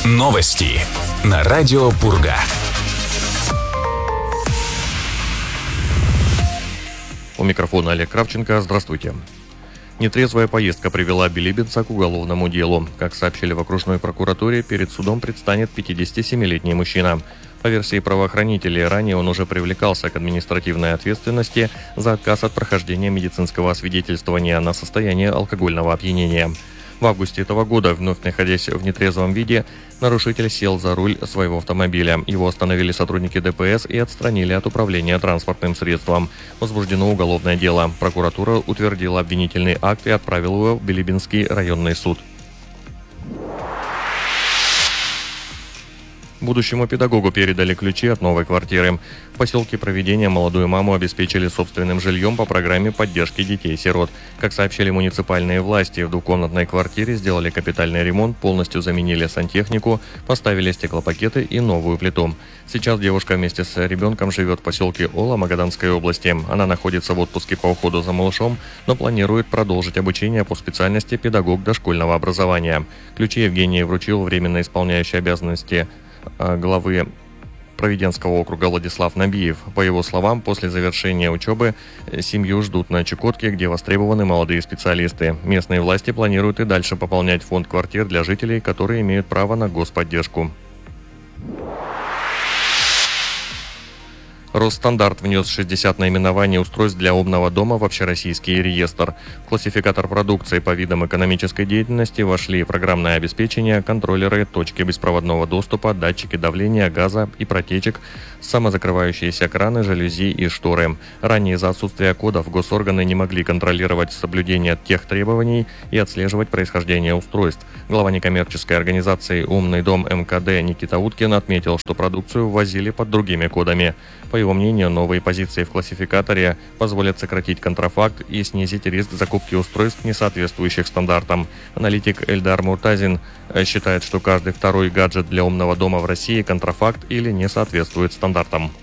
Новости на радио Пурга. У микрофона Олег Кравченко. Здравствуйте. Нетрезвая поездка привела билибинца к уголовному делу. Как сообщили в окружной прокуратуре, перед судом предстанет 57-летний мужчина. По версии правоохранителей, ранее он уже привлекался к административной ответственности за отказ от прохождения медицинского освидетельствования на состояние алкогольного опьянения. В августе этого года, вновь находясь в нетрезвом виде, нарушитель сел за руль своего автомобиля. Его остановили сотрудники ДПС и отстранили от управления транспортным средством. Возбуждено уголовное дело. Прокуратура утвердила обвинительный акт и отправила его в Билибинский районный суд. Будущему педагогу передали ключи от новой квартиры. В поселке Провидения молодую маму обеспечили собственным жильем по программе поддержки детей-сирот. Как сообщили муниципальные власти, в двухкомнатной квартире сделали капитальный ремонт, полностью заменили сантехнику, поставили стеклопакеты и новую плиту. Сейчас девушка вместе с ребенком живет в поселке Ола Магаданской области. Она находится в отпуске по уходу за малышом, но планирует продолжить обучение по специальности педагог дошкольного образования. Ключи Евгений вручил временно исполняющий обязанности главы Провиденского округа Владислав Набиев. По его словам, после завершения учебы семью ждут на Чукотке, где востребованы молодые специалисты. Местные власти планируют и дальше пополнять фонд квартир для жителей, которые имеют право на господдержку. Росстандарт внес 60 наименований устройств для умного дома в общероссийский реестр. В классификатор продукции по видам экономической деятельности вошли программное обеспечение, контроллеры, точки беспроводного доступа, датчики давления, газа и протечек, самозакрывающиеся краны, жалюзи и шторы. Ранее из-за отсутствия кодов госорганы не могли контролировать соблюдение тех требований и отслеживать происхождение устройств. Глава некоммерческой организации «Умный дом МКД» Никита Уткин отметил, что продукцию ввозили под другими кодами. По его мнению, новые позиции в классификаторе позволят сократить контрафакт и снизить риск закупки устройств, не соответствующих стандартам. Аналитик Эльдар Муртазин считает, что каждый второй гаджет для умного дома в России контрафакт или не соответствует стандартам.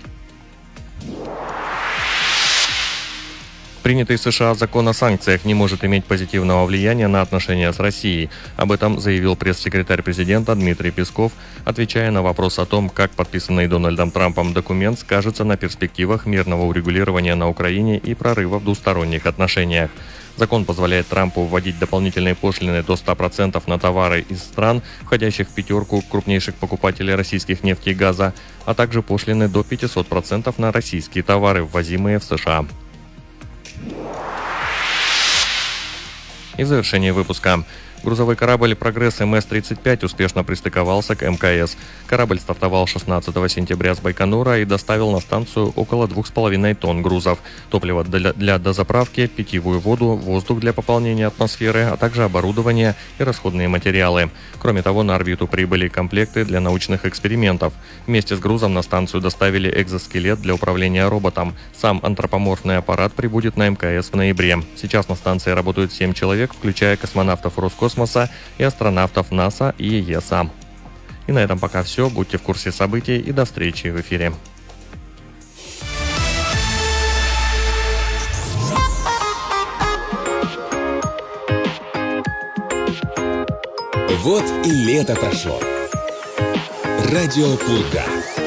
Принятый в США закон о санкциях не может иметь позитивного влияния на отношения с Россией. Об этом заявил пресс-секретарь президента Дмитрий Песков, отвечая на вопрос о том, как подписанный Дональдом Трампом документ скажется на перспективах мирного урегулирования на Украине и прорыва в двусторонних отношениях. Закон позволяет Трампу вводить дополнительные пошлины до 100% на товары из стран, входящих в пятерку крупнейших покупателей российских нефти и газа, а также пошлины до 500% на российские товары, ввозимые в США. И в завершении выпуска. Грузовой корабль «Прогресс МС-35» успешно пристыковался к МКС. Корабль стартовал 16 сентября с Байконура и доставил на станцию около 2,5 тонн грузов. Топливо для дозаправки, питьевую воду, воздух для пополнения атмосферы, а также оборудование и расходные материалы. Кроме того, на орбиту прибыли комплекты для научных экспериментов. Вместе с грузом на станцию доставили экзоскелет для управления роботом. Сам антропоморфный аппарат прибудет на МКС в ноябре. Сейчас на станции работают 7 человек, включая космонавтов Роскосмоса и астронавтов НАСА и ЕСА. И на этом пока все. Будьте в курсе событий и до встречи в эфире. Вот и лето прошло. Радио Пурга.